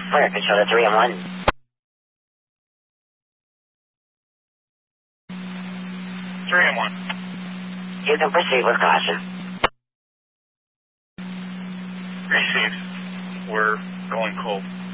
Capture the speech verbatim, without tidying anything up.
Fire control to three and one. three and one. You can proceed with caution. Received. We're going cold.